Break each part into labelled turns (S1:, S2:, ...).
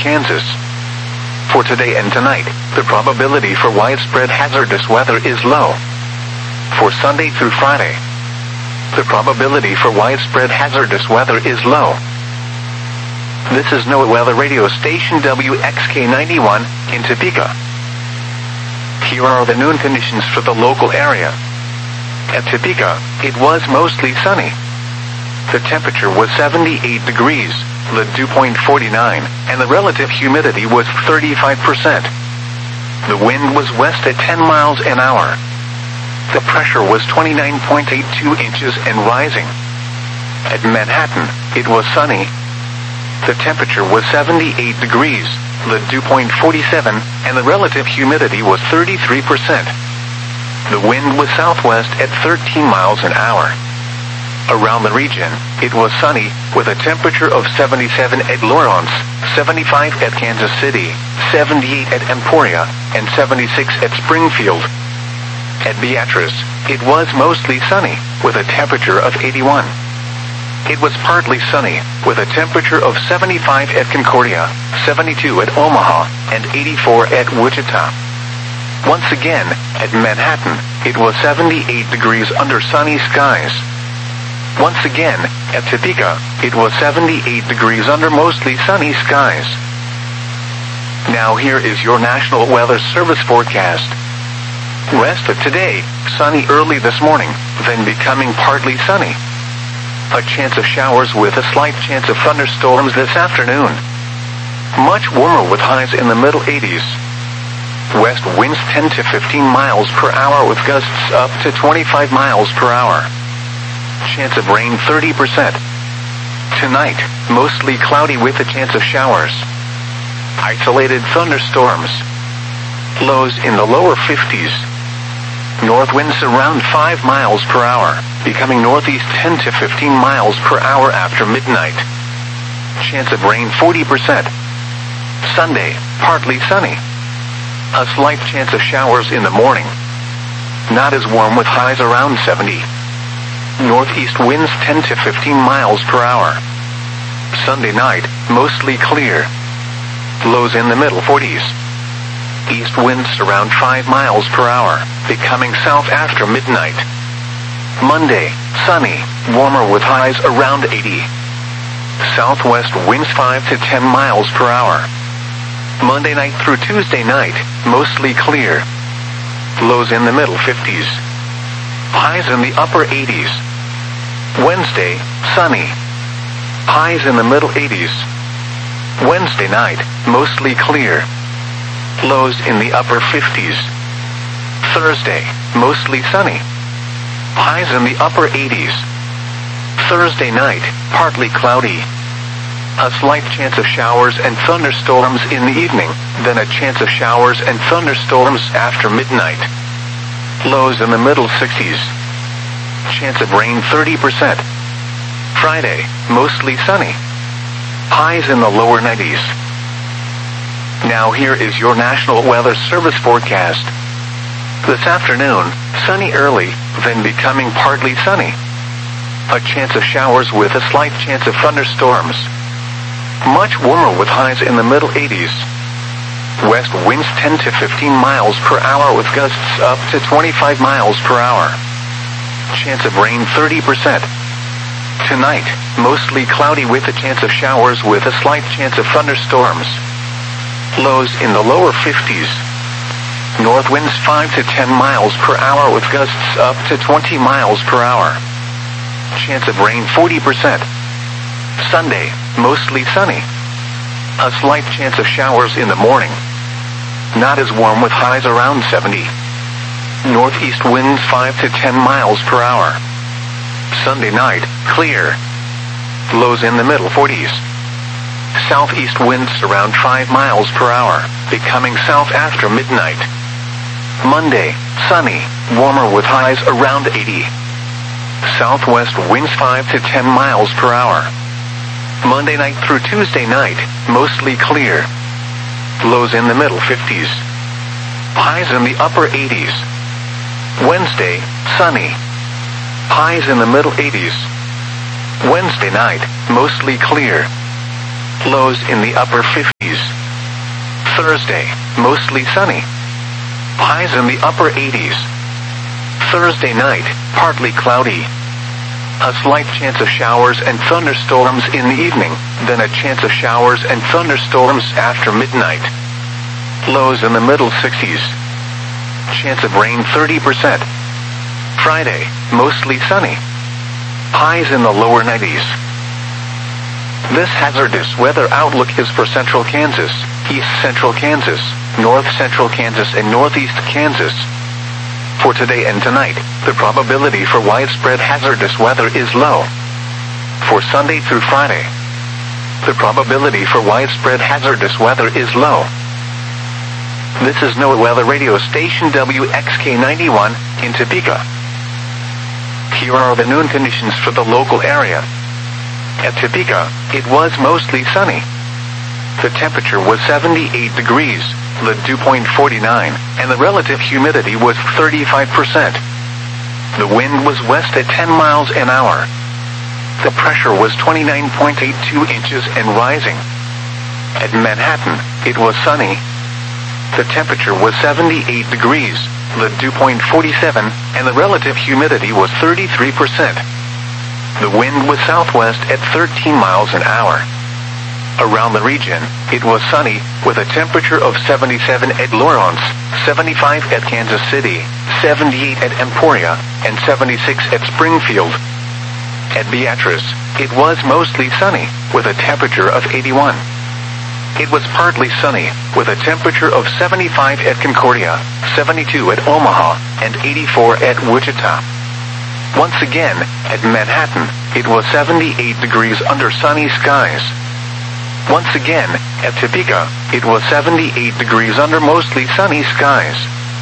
S1: Kansas. For today and tonight, the probability for widespread hazardous weather is low. For Sunday through Friday, the probability for widespread hazardous weather is low. This is NOAA Weather Radio Station WXK91 in Topeka. Here are the noon conditions for the local area. At Topeka, it was mostly sunny. The temperature was 78 degrees, the dew point 49, and the relative humidity was 35%. The wind was west at 10 miles an hour. The pressure was 29.82 inches and rising. At Manhattan, it was sunny. The temperature was 78 degrees, the dew point 47, and the relative humidity was 33%. The wind was southwest at 13 miles an hour. Around the region, it was sunny, with a temperature of 77 at Lawrence, 75 at Kansas City, 78 at Emporia, and 76 at Springfield. At Beatrice, it was mostly sunny, with a temperature of 81. It was partly sunny, with a temperature of 75 at Concordia, 72 at Omaha, and 84 at Wichita. Once again, at Manhattan, it was 78 degrees under sunny skies. Once again, at Topeka, it was 78 degrees under mostly sunny skies. Now here is your National Weather Service forecast. Rest of today, sunny early this morning, then becoming partly sunny. A chance of showers with a slight chance of thunderstorms this afternoon. Much warmer with highs in the middle 80s. West winds 10 to 15 miles per hour with gusts up to 25 miles per hour. Chance of rain 30%. Tonight, mostly cloudy with a chance of showers. Isolated thunderstorms. Lows in the lower 50s. North winds around 5 miles per hour, becoming northeast 10 to 15 miles per hour after midnight. Chance of rain 40%. Sunday, partly sunny. A slight chance of showers in the morning. Not as warm with highs around 70. Northeast winds 10 to 15 miles per hour. Sunday night, mostly clear. Lows in the middle 40s. East winds around 5 miles per hour, becoming south after midnight. Monday, sunny, warmer with highs around 80. Southwest winds 5 to 10 miles per hour. Monday night through Tuesday night, mostly clear. Lows in the middle 50s. Highs in the upper 80s. Wednesday, sunny. Highs in the middle 80s. Wednesday night, mostly clear. Lows in the upper 50s. Thursday, mostly sunny. Highs in the upper 80s. Thursday night, partly cloudy. A slight chance of showers and thunderstorms in the evening, then a chance of showers and thunderstorms after midnight. Lows in the middle 60s. Chance of rain 30%. Friday, mostly sunny. Highs in the lower 90s. Now here is your National Weather Service forecast. This afternoon, sunny early, then becoming partly sunny. A chance of showers with a slight chance of thunderstorms. Much warmer with highs in the middle 80s. West winds 10 to 15 miles per hour with gusts up to 25 miles per hour. Chance of rain 30%. Tonight, mostly cloudy with a chance of showers with a slight chance of thunderstorms. Lows in the lower 50s. North winds 5 to 10 miles per hour with gusts up to 20 miles per hour. Chance of rain 40%. Sunday, mostly sunny. A slight chance of showers in the morning. Not as warm with highs around 70. Northeast winds 5 to 10 miles per hour. Sunday night, clear. Lows in the middle 40s. Southeast winds around 5 miles per hour, becoming south after midnight. Monday, sunny, warmer with highs around 80. Southwest winds 5 to 10 miles per hour. Monday night through Tuesday night, mostly clear. Lows in the middle 50s. Highs in the upper 80s. Wednesday, sunny. Highs in the middle 80s. Wednesday night, mostly clear. Lows in the upper 50s. Thursday, mostly sunny. Highs in the upper 80s. Thursday night, partly cloudy. A slight chance of showers and thunderstorms in the evening, then a chance of showers and thunderstorms after midnight. Lows in the middle 60s. Chance of rain 30%. Friday, mostly sunny. Highs in the lower 90s. This hazardous weather outlook is for central Kansas, east central Kansas, north central Kansas, and northeast Kansas. For today and tonight, the probability for widespread hazardous weather is low. For Sunday through Friday, the probability for widespread hazardous weather is low. This is NOAA Weather Radio Station WXK91 in Topeka. Here are the noon conditions for the local area. At Topeka, it was mostly sunny. The temperature was 78 degrees, the dew point 49, and the relative humidity was 35%. The wind was west at 10 miles an hour. The pressure was 29.82 inches and rising. At Manhattan, it was sunny. The temperature was 78 degrees, the dew point 47, and the relative humidity was 33%. The wind was southwest at 13 miles an hour. Around the region, it was sunny, with a temperature of 77 at Lawrence, 75 at Kansas City, 78 at Emporia, and 76 at Springfield. At Beatrice, it was mostly sunny, with a temperature of 81. It was partly sunny, with a temperature of 75 at Concordia, 72 at Omaha, and 84 at Wichita. Once again, at Manhattan, it was 78 degrees under sunny skies. Once again, at Topeka, it was 78 degrees under mostly sunny skies.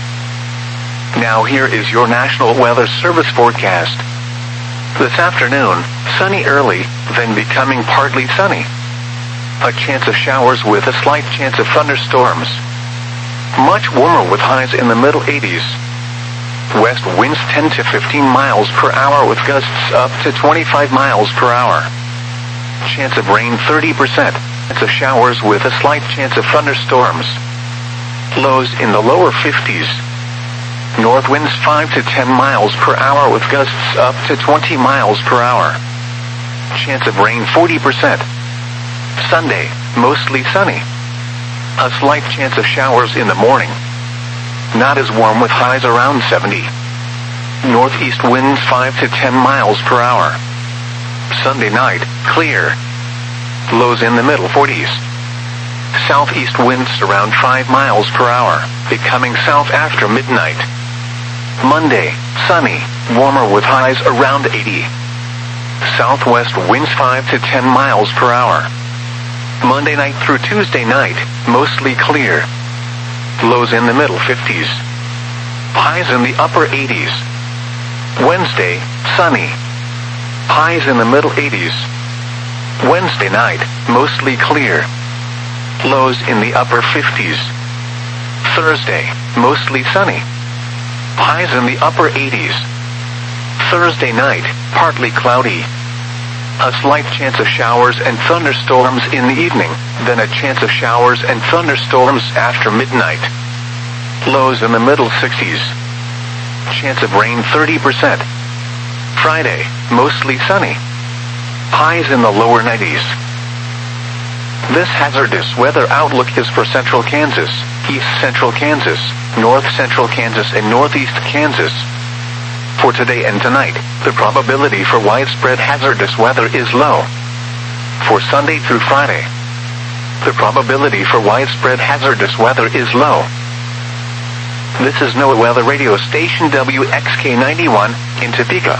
S1: Now here is your National Weather Service forecast. This afternoon, sunny early, then becoming partly sunny. A chance of showers with a slight chance of thunderstorms. Much warmer with highs in the middle 80s. West winds 10 to 15 miles per hour with gusts up to 25 miles per hour. Chance of rain 30%. Chance of showers with a slight chance of thunderstorms. Lows in the lower 50s. North winds 5 to 10 miles per hour with gusts up to 20 miles per hour. Chance of rain 40%. Sunday, mostly sunny. A slight chance of showers in the morning. Not as warm with highs around 70. Northeast winds 5 to 10 miles per hour. Sunday night, clear. Lows in the middle 40s. Southeast winds around 5 miles per hour, becoming south after midnight. Monday, sunny, warmer with highs around 80. Southwest winds 5 to 10 miles per hour. Monday night through Tuesday night, mostly clear. Lows in the middle 50s. Highs in the upper 80s. Wednesday, sunny. Highs in the middle 80s. Wednesday night, mostly clear. Lows in the upper 50s. Thursday, mostly sunny. Highs in the upper 80s. Thursday night, partly cloudy. A slight chance of showers and thunderstorms in the evening, then a chance of showers and thunderstorms after midnight. Lows in the middle 60s. Chance of rain 30%. Friday, mostly sunny. Highs in the lower 90s. This hazardous weather outlook is for central Kansas, east central Kansas, north central Kansas, and northeast Kansas. For today and tonight, the probability for widespread hazardous weather is low. For Sunday through Friday, the probability for widespread hazardous weather is low. This is NOAA Weather Radio Station WXK91 in Topeka.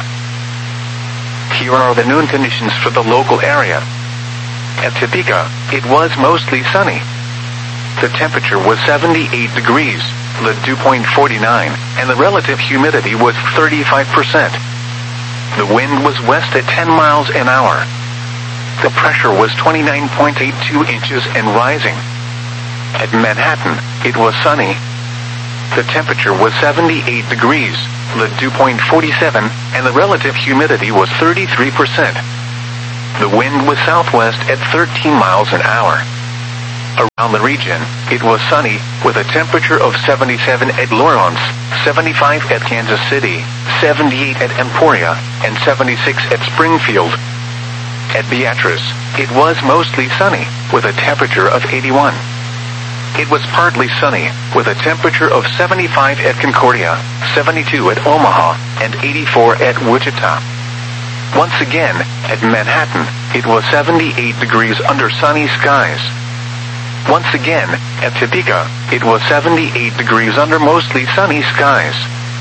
S1: Here are the noon conditions for the local area. At Topeka, it was mostly sunny. The temperature was 78 degrees, the dew point 49, and the relative humidity was 35%. The wind was west at 10 miles an hour. The pressure was 29.82 inches and rising. At Manhattan, it was sunny. The temperature was 78 degrees, the dew point 47, and the relative humidity was 33%. The wind was southwest at 13 miles an hour. Around the region, it was sunny, with a temperature of 77 at Lawrence, 75 at Kansas City, 78 at Emporia, and 76 at Springfield. At Beatrice, it was mostly sunny, with a temperature of 81. It was partly sunny, with a temperature of 75 at Concordia, 72 at Omaha, and 84 at Wichita. Once again, at Manhattan, it was 78 degrees under sunny skies. Once again, at Topeka, it was 78 degrees under mostly sunny skies.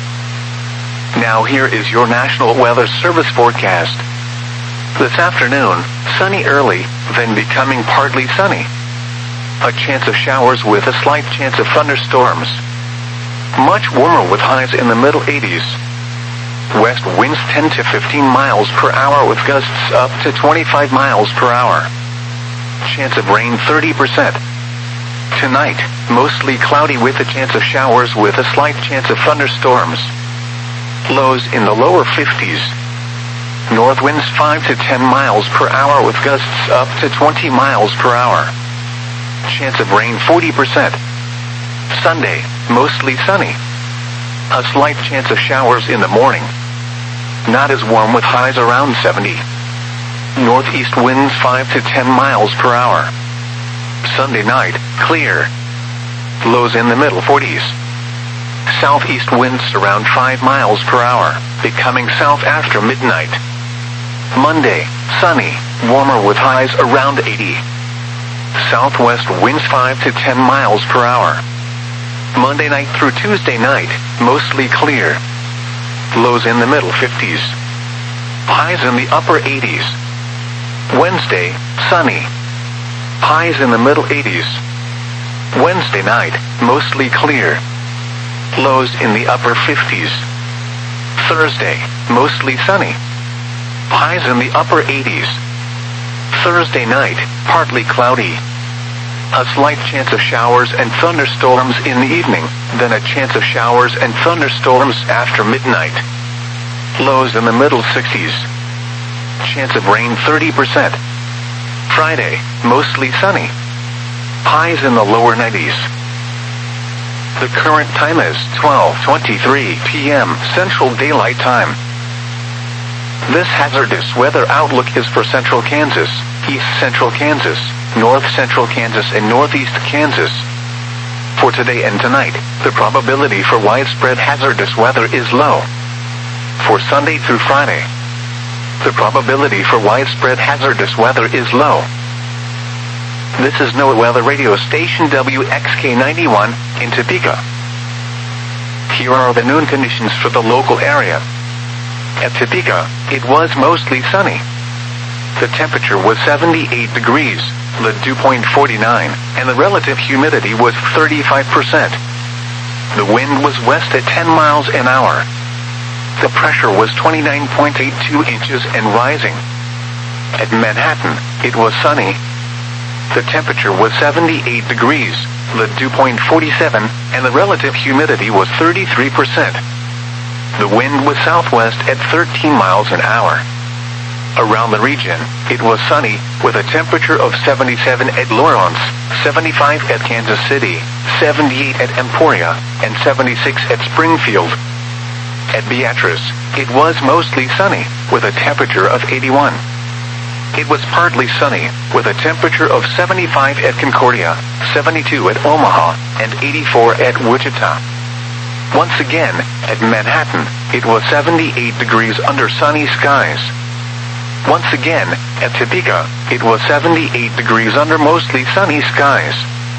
S1: Now here is your National Weather Service forecast. This afternoon, sunny early, then becoming partly sunny. A chance of showers with a slight chance of thunderstorms. Much warmer with highs in the middle 80s. West winds 10 to 15 miles per hour with gusts up to 25 miles per hour. Chance of rain 30%. Tonight, mostly cloudy with a chance of showers with a slight chance of thunderstorms. Lows in the lower 50s. North winds 5 to 10 miles per hour with gusts up to 20 miles per hour. Chance of rain 40%. Sunday, mostly sunny. A slight chance of showers in the morning. Not as warm with highs around 70. Northeast winds 5 to 10 miles per hour. Sunday night, clear. Lows in the middle 40s. Southeast winds around 5 miles per hour, becoming south after midnight. Monday, sunny, warmer with highs around 80. Southwest winds 5 to 10 miles per hour. Monday night through Tuesday night, mostly clear. Lows in the middle 50s. Highs in the upper 80s. Wednesday, sunny. Highs in the middle 80s. Wednesday night, mostly clear. Lows in the upper 50s. Thursday, mostly sunny. Highs in the upper 80s. Thursday night, partly cloudy. A slight chance of showers and thunderstorms in the evening, then a chance of showers and thunderstorms after midnight. Lows in the middle 60s. Chance of rain 30%. Friday, mostly sunny. Highs in the lower 90s. The current time is 12:23 p.m. Central Daylight Time. This hazardous weather outlook is for Central Kansas, East Central Kansas, North Central Kansas, and Northeast Kansas. For today and tonight, the probability for widespread hazardous weather is low. For Sunday through Friday, the probability for widespread hazardous weather is low. This is NOAA Weather Radio Station WXK91 in Topeka. Here are the noon conditions for the local area. At Topeka, it was mostly sunny. The temperature was 78 degrees, the dew point 49, and the relative humidity was 35%. The wind was west at 10 miles an hour. The pressure was 29.82 inches and rising. At Manhattan, it was sunny. The temperature was 78 degrees, the dew point 47, and the relative humidity was 33%. The wind was southwest at 13 miles an hour. Around the region, it was sunny, with a temperature of 77 at Lawrence, 75 at Kansas City, 78 at Emporia, and 76 at Springfield. At Beatrice, it was mostly sunny, with a temperature of 81. It was partly sunny, with a temperature of 75 at Concordia, 72 at Omaha, and 84 at Wichita. Once again, at Manhattan, it was 78 degrees under sunny skies. Once again, at Topeka, it was 78 degrees under mostly sunny skies.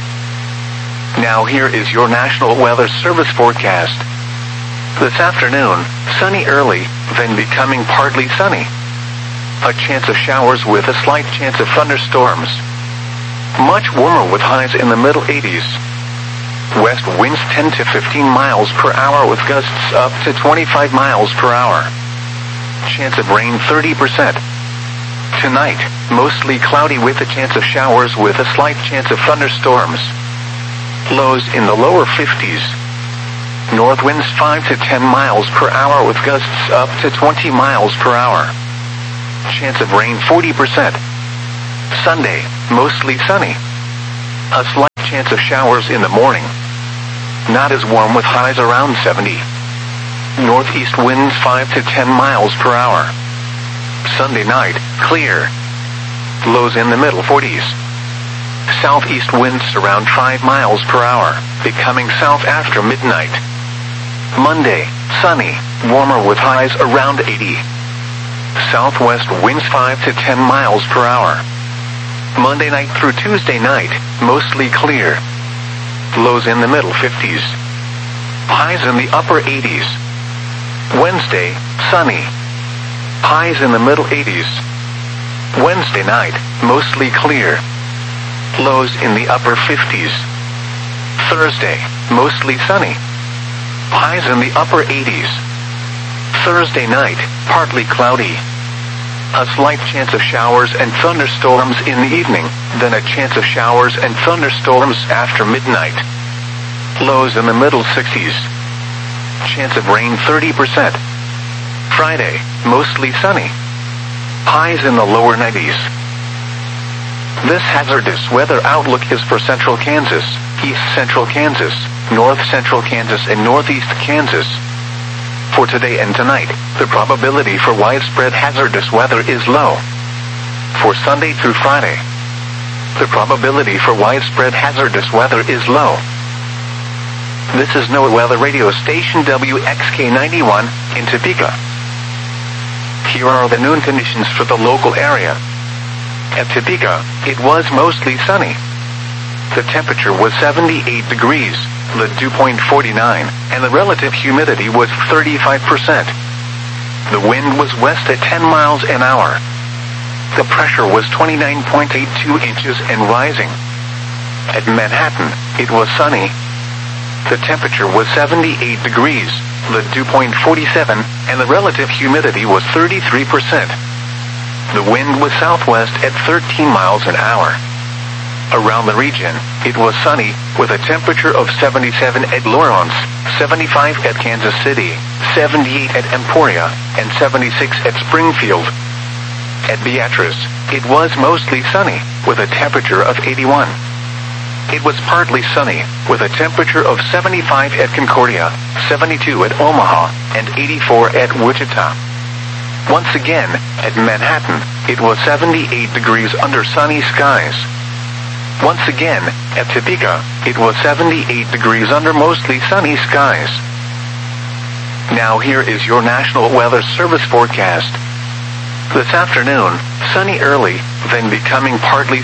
S1: Now here is your National Weather Service forecast. This afternoon, sunny early, then becoming partly sunny. A chance of showers with a slight chance of thunderstorms. Much warmer with highs in the middle 80s. West winds 10 to 15 miles per hour with gusts up to 25 miles per hour. Chance of rain 30%. Tonight, mostly cloudy with a chance of showers with a slight chance of thunderstorms. Lows in the lower 50s. North winds 5 to 10 miles per hour with gusts up to 20 miles per hour. Chance of rain 40%. Sunday, mostly sunny. A slight chance of showers in the morning. Not as warm with highs around 70. Northeast winds 5 to 10 miles per hour. Sunday night, clear. Lows in the middle 40s. Southeast winds around 5 miles per hour, becoming south after midnight. Monday, sunny, warmer with highs around 80. Southwest winds 5 to 10 miles per hour. Monday night through Tuesday night, mostly clear. Lows in the middle 50s. Highs in the upper 80s. Wednesday, sunny. Highs in the middle 80s. Wednesday night, mostly clear. Lows in the upper 50s. Thursday, mostly sunny. Highs in the upper 80s. Thursday night, partly cloudy. A slight chance of showers and thunderstorms in the evening, then a chance of showers and thunderstorms after midnight. Lows in the middle 60s. Chance of rain 30%. Friday, mostly sunny. Highs in the lower 90s. This hazardous weather outlook is for central Kansas, east central Kansas, north central Kansas, and northeast Kansas. For today and tonight, the probability for widespread hazardous weather is low. For Sunday through Friday, the probability for widespread hazardous weather is low. This is NOAA Weather Radio Station WXK91 in Topeka. Here are the noon conditions for the local area. At Topeka, it was mostly sunny. The temperature was 78 degrees, the dew point 49, and the relative humidity was 35%. The wind was west at 10 miles an hour. The pressure was 29.82 inches and rising. At Manhattan, it was sunny. The temperature was 78 degrees, the dew point 47, and the relative humidity was 33%. The wind was southwest at 13 miles an hour. Around the region, it was sunny, with a temperature of 77 at Lawrence, 75 at Kansas City, 78 at Emporia, and 76 at Springfield. At Beatrice, it was mostly sunny, with a temperature of 81. It was partly sunny, with a temperature of 75 at Concordia, 72 at Omaha, and 84 at Wichita. Once again, at Manhattan, it was 78 degrees under sunny skies. Once again, at Topeka, it was 78 degrees under mostly sunny skies. Now here is your National Weather Service forecast. This afternoon, sunny early, then becoming partly